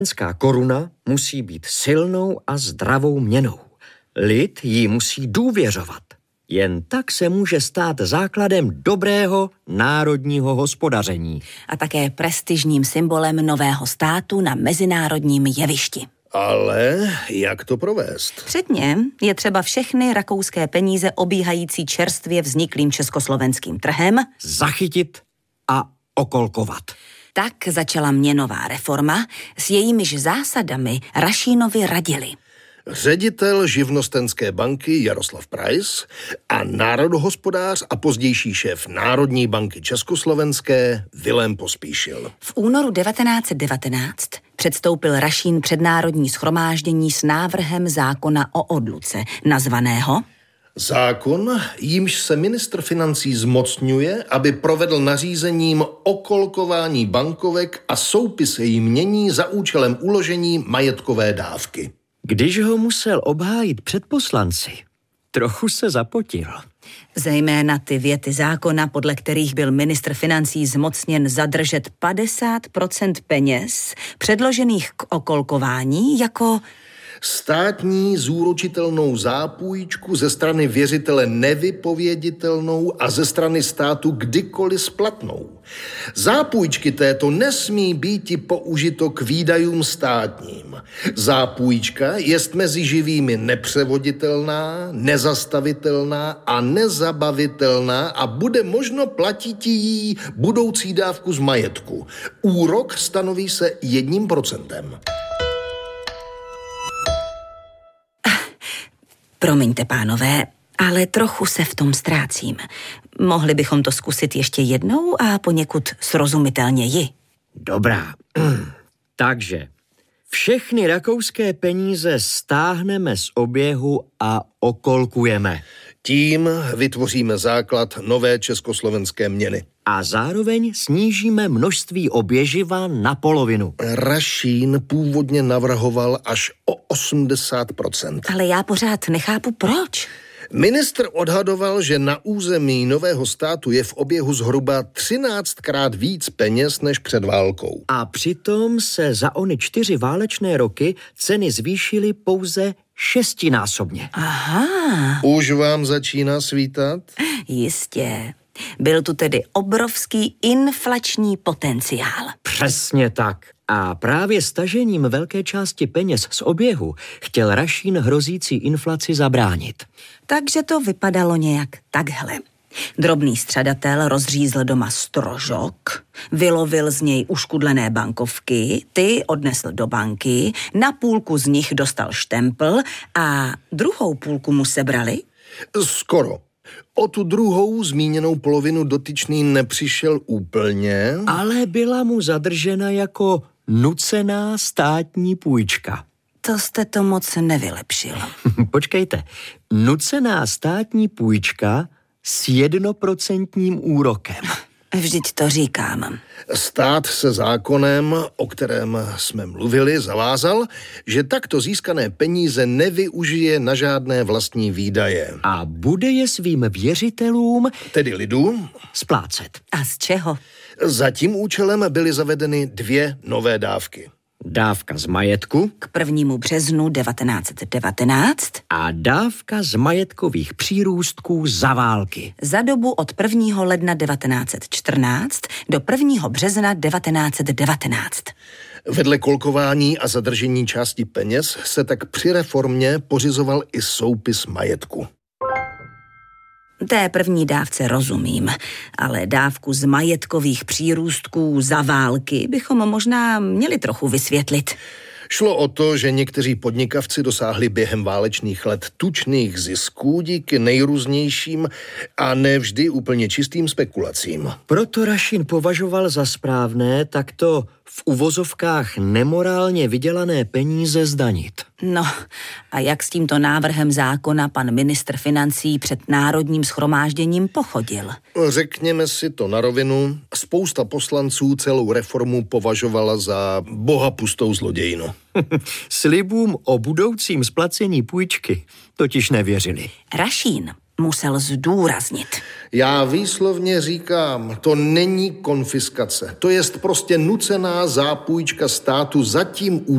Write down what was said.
Slovenská koruna musí být silnou a zdravou měnou. Lid jí musí důvěřovat. Jen tak se může stát základem dobrého národního hospodaření. A také prestižním symbolem nového státu na mezinárodním jevišti. Ale jak to provést? Předně je třeba všechny rakouské peníze obíhající čerstvě vzniklým československým trhem zachytit a okolkovat. Tak začala měnová reforma, s jejímiž zásadami Rašínovi radili Ředitel živnostenské banky Jaroslav Preiss a národohospodář a pozdější šéf Národní banky československé Vilém Pospíšil. V únoru 1919 předstoupil Rašín před Národní shromáždění s návrhem zákona o odluce, nazvaného Zákon, jímž se ministr financí zmocňuje, aby provedl nařízením okolkování bankovek a soupis její mění za účelem uložení majetkové dávky. Když ho musel obhájit před poslanci, trochu se zapotil. Zejména ty věty zákona, podle kterých byl ministr financí zmocněn zadržet 50% peněz předložených k okolkování jako státní zúročitelnou zápůjčku ze strany věřitele nevypověditelnou a ze strany státu kdykoliv splatnou. Zápůjčky této nesmí býti použito k výdajům státním. Zápůjčka jest mezi živými nepřevoditelná, nezastavitelná a nezabavitelná a bude možno platit jí budoucí dávku z majetku. Úrok stanoví se 1%. Promiňte, pánové, ale trochu se v tom ztrácím. Mohli bychom to zkusit ještě jednou a poněkud srozumitelněji. Dobrá. Takže všechny rakouské peníze stáhneme z oběhu a okolkujeme. Tím vytvoříme základ nové československé měny. A zároveň snížíme množství oběživa na polovinu. Rašín původně navrhoval až o 80%. Ale já pořád nechápu proč. Ministr odhadoval, že na území nového státu je v oběhu zhruba 13krát víc peněz než před válkou. A přitom se za ony 4 válečné roky ceny zvýšily pouze 6násobně. Aha. Už vám začíná svítat? Jistě. Byl tu tedy obrovský inflační potenciál. Přesně tak. A právě stažením velké části peněz z oběhu chtěl Rašín hrozící inflaci zabránit. Takže to vypadalo nějak takhle. Drobný střadatel rozřízl doma strožok, vylovil z něj uškudlené bankovky, ty odnesl do banky, na půlku z nich dostal štempl a druhou půlku mu sebrali? Skoro. O tu druhou zmíněnou polovinu dotyčný nepřišel úplně. Ale byla mu zadržena jako nucená státní půjčka. To jste to moc nevylepšil. Počkejte, nucená státní půjčka s 1% úrokem. Vždyť to říkám. Stát se zákonem, o kterém jsme mluvili, zavázal, že takto získané peníze nevyužije na žádné vlastní výdaje. A bude je svým věřitelům, tedy lidu, splácet. A z čeho? Za tím účelem byly zavedeny 2 nové dávky. Dávka z majetku k 1. březnu 1919 a dávka z majetkových přírůstků za války. Za dobu od 1. ledna 1914 do 1. března 1919. Vedle kolkování a zadržení části peněz se tak při reformě pořizoval i soupis majetku. Té první dávce rozumím, ale dávku z majetkových přírůstků za války bychom možná měli trochu vysvětlit. Šlo o to, že někteří podnikavci dosáhli během válečných let tučných zisků díky nejrůznějším a nevždy úplně čistým spekulacím. Proto Rašín považoval za správné takto v uvozovkách nemorálně vydělané peníze zdanit. No, a jak s tímto návrhem zákona pan ministr financí před Národním shromážděním pochodil? Řekněme si to na rovinu, spousta poslanců celou reformu považovala za bohapustou zlodějinu. Slibům o budoucím splacení půjčky totiž nevěřili. Rašín musel zdůraznit. Já výslovně říkám, to není konfiskace. To jest prostě nucená zápůjčka státu za tím